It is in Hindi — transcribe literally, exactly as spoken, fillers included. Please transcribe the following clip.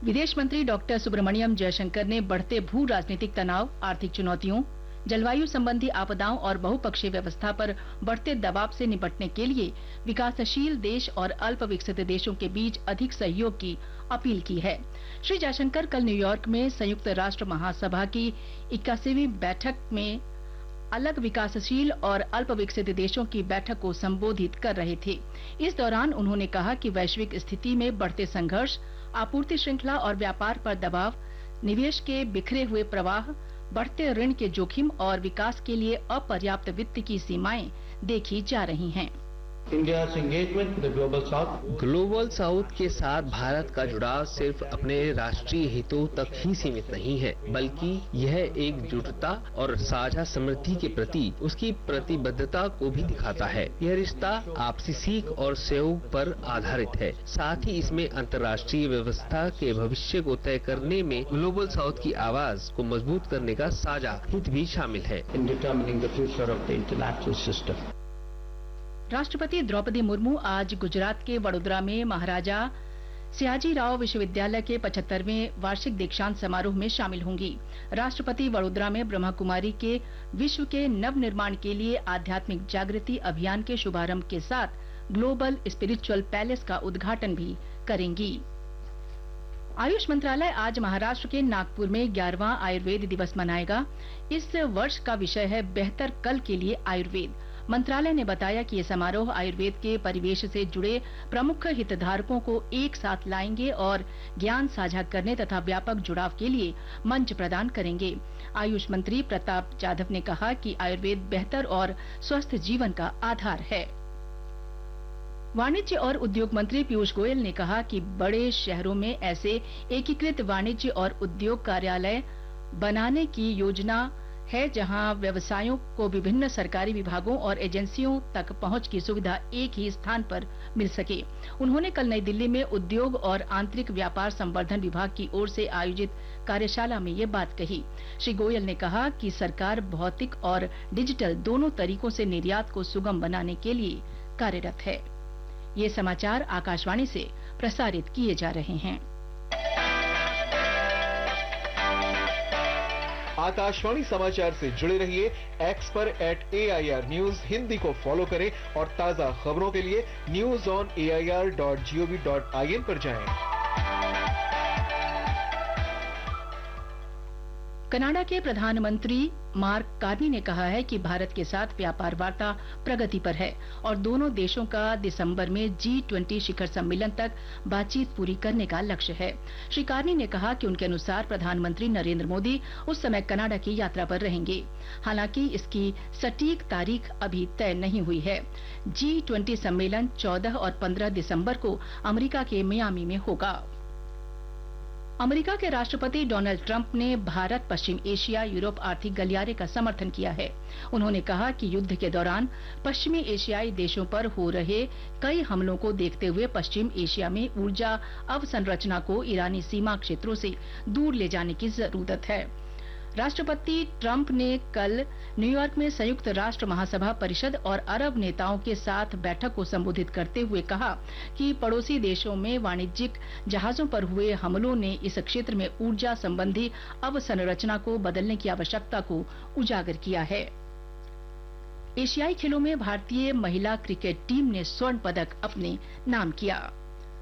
विदेश मंत्री डॉक्टर सुब्रमण्यम जयशंकर ने बढ़ते भू राजनीतिक तनाव, आर्थिक चुनौतियों, जलवायु संबंधी आपदाओं और बहुपक्षीय व्यवस्था पर बढ़ते दबाव से निपटने के लिए विकासशील देश और अल्प विकसित देशों के बीच अधिक सहयोग की अपील की है। श्री जयशंकर कल न्यूयॉर्क में संयुक्त राष्ट्र महासभा की इक्यासीवीं बैठक में अलग विकासशील और अल्प विकसित देशों की बैठक को संबोधित कर रहे थे। इस दौरान उन्होंने कहा कि वैश्विक स्थिति में बढ़ते संघर्ष, आपूर्ति श्रृंखला और व्यापार पर दबाव, निवेश के बिखरे हुए प्रवाह, बढ़ते ऋण के जोखिम और विकास के लिए अपर्याप्त वित्त की सीमाएं देखी जा रही हैं। India's engagement with the global south. Global south के साथ भारत का जुड़ाव सिर्फ अपने राष्ट्रीय हितों तक ही सीमित नहीं है, बल्कि यह एकजुटता और साझा समृद्धि के प्रति उसकी प्रतिबद्धता को भी दिखाता है। यह रिश्ता आपसी सीख और सहयोग पर आधारित है। साथ ही इसमें अंतर्राष्ट्रीय व्यवस्था के भविष्य को तय करने में ग्लोबल साउथ की आवाज को मजबूत करने का साझा हित भी शामिल है। In determining the future of the international system. राष्ट्रपति द्रौपदी मुर्मू आज गुजरात के वडोदरा में महाराजा सयाजीराव विश्वविद्यालय के पचहत्तरवें वार्षिक दीक्षांत समारोह में शामिल होंगी। राष्ट्रपति वडोदरा में ब्रह्मा कुमारी के विश्व के नव निर्माण के लिए आध्यात्मिक जागृति अभियान के शुभारंभ के साथ ग्लोबल स्पिरिचुअल पैलेस का उद्घाटन भी करेंगी। आयुष मंत्रालय आज महाराष्ट्र के नागपुर में ग्यारहवां आयुर्वेद दिवस मनाएगा। इस वर्ष का विषय है बेहतर कल के लिए आयुर्वेद। मंत्रालय ने बताया कि ये समारोह आयुर्वेद के परिवेश से जुड़े प्रमुख हितधारकों को एक साथ लाएंगे और ज्ञान साझा करने तथा व्यापक जुड़ाव के लिए मंच प्रदान करेंगे। आयुष मंत्री प्रताप जाधव ने कहा कि आयुर्वेद बेहतर और स्वस्थ जीवन का आधार है। वाणिज्य और उद्योग मंत्री पीयूष गोयल ने कहा कि बड़े शहरों में ऐसे एकीकृत वाणिज्य और उद्योग कार्यालय बनाने की योजना है जहां व्यवसायों को विभिन्न सरकारी विभागों और एजेंसियों तक पहुंच की सुविधा एक ही स्थान पर मिल सके। उन्होंने कल नई दिल्ली में उद्योग और आंतरिक व्यापार संवर्धन विभाग की ओर से आयोजित कार्यशाला में ये बात कही। श्री गोयल ने कहा कि सरकार भौतिक और डिजिटल दोनों तरीकों से निर्यात को सुगम बनाने के लिए कार्यरत है। ये समाचार आकाशवाणी से प्रसारित किए जा रहे हैं। आकाशवाणी समाचार से जुड़े रहिए। एक्स पर eight A I R news Hindi को फॉलो करें और ताजा खबरों के लिए news on A I R dot G O V dot I N पर जाएं। कनाडा के प्रधानमंत्री मार्क कार्नी ने कहा है कि भारत के साथ व्यापार वार्ता प्रगति पर है और दोनों देशों का दिसंबर में जी ट्वेंटी शिखर सम्मेलन तक बातचीत पूरी करने का लक्ष्य है। श्री कार्नी ने कहा कि उनके अनुसार प्रधानमंत्री नरेंद्र मोदी उस समय कनाडा की यात्रा पर रहेंगे। हालांकि इसकी सटीक तारीख अभी तय नहीं हुई है। जी ट्वेंटी सम्मेलन चौदह और पंद्रह दिसंबर को अमेरिका के मियामी में होगा। अमेरिका के राष्ट्रपति डोनाल्ड ट्रंप ने भारत, पश्चिम एशिया, यूरोप आर्थिक गलियारे का समर्थन किया है। उन्होंने कहा कि युद्ध के दौरान पश्चिमी एशियाई देशों पर हो रहे कई हमलों को देखते हुए पश्चिम एशिया में ऊर्जा अवसंरचना को ईरानी सीमा क्षेत्रों से दूर ले जाने की जरूरत है। राष्ट्रपति ट्रंप ने कल न्यूयॉर्क में संयुक्त राष्ट्र महासभा परिषद और अरब नेताओं के साथ बैठक को संबोधित करते हुए कहा कि पड़ोसी देशों में वाणिज्यिक जहाजों पर हुए हमलों ने इस क्षेत्र में ऊर्जा संबंधी अवसंरचना को बदलने की आवश्यकता को उजागर किया है। एशियाई खेलों में भारतीय महिला क्रिकेट टीम ने स्वर्ण पदक अपने नाम किया।